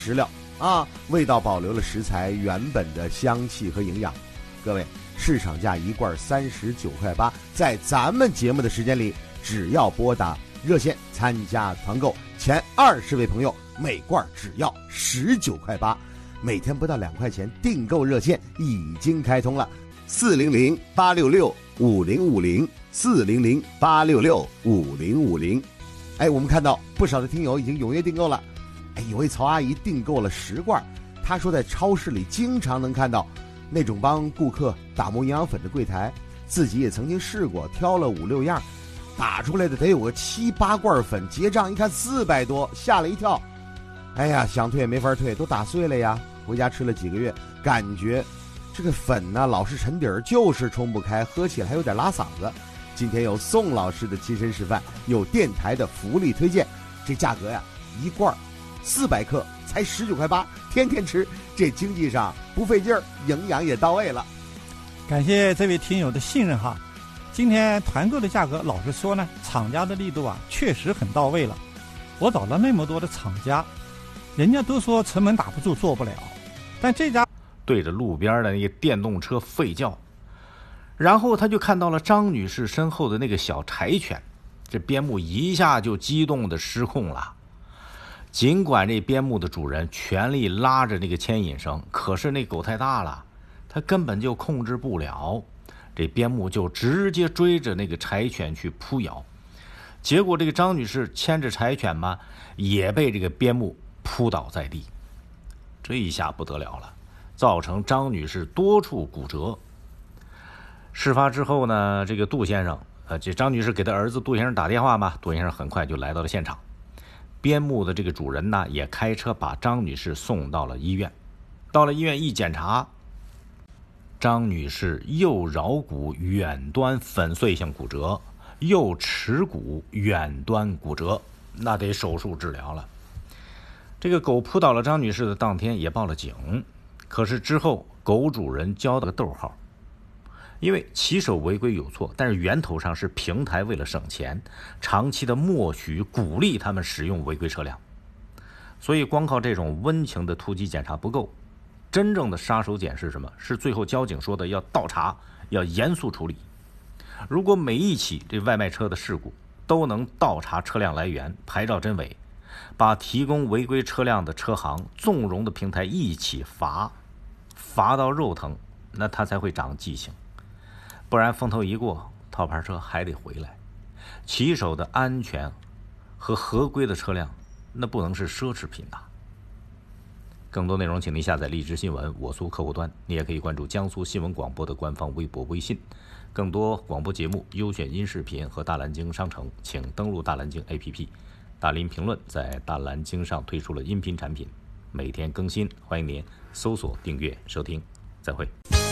食料啊，味道保留了食材原本的香气和营养。各位，市场价一罐39.8块，在咱们节目的时间里，只要拨打热线参加团购，前20位朋友每罐只要19.8块，每天不到2块钱，订购热线已经开通了，400-866-5050，400-866-5050。我们看到不少的听友已经踊跃订购了。有位曹阿姨订购了10罐，她说在超市里经常能看到那种帮顾客打磨营养粉的柜台，自己也曾经试过，挑了5、6样，打出来的得有个7、8罐粉，结账一看400多，吓了一跳。想退也没法退，都打碎了呀。回家吃了几个月，感觉这个粉呢老是沉底儿，就是冲不开，喝起来还有点拉嗓子。今天有宋老师的亲身示范，有电台的福利推荐，这价格呀，一罐400克才19.8块，天天吃，这经济上不费劲儿，营养也到位了。 感谢这位听友的信任哈。今天团购的价格，老实说呢，厂家的力度确实很到位了。我找了那么多的厂家，人家都说成本打不住，做不了，但这家对着路边的那个电动车吠叫，然后他就看到了张女士身后的那个小柴犬，这边牧一下就激动的失控了。尽管这边牧的主人全力拉着那个牵引绳，可是那狗太大了，他根本就控制不了。这边牧就直接追着那个柴犬去扑咬，结果这个张女士牵着柴犬嘛，也被这个边牧扑倒在地。这一下不得了了，造成张女士多处骨折。事发之后呢，这个杜先生，这张女士给她儿子杜先生打电话嘛，杜先生很快就来到了现场。边牧的这个主人呢，也开车把张女士送到了医院。到了医院一检查，张女士右桡骨远端粉碎性骨折，右耻骨远端骨折，那得手术治疗了。这个狗扑倒了张女士的当天也报了警，可是之后狗主人交了个逗号，因为骑手违规有错，但是源头上是平台为了省钱，长期的默许鼓励他们使用违规车辆，所以光靠这种温情的突击检查不够，真正的杀手锏是什么？是最后交警说的要倒查，要严肃处理。如果每一起这外卖车的事故都能倒查车辆来源、牌照真伪，把提供违规车辆的车行、纵容的平台一起罚到肉疼，那他才会长记性。不然风头一过，套牌车还得回来。骑手的安全和合规的车辆，那不能是奢侈品呐。更多内容请您下载荔枝新闻我苏客户端，你也可以关注江苏新闻广播的官方微博微信。更多广播节目、优选音视频和大蓝鲸商城，请登录大蓝鲸 APP。大林评论在大蓝鲸上推出了音频产品，每天更新，欢迎您搜索订阅收听。再会。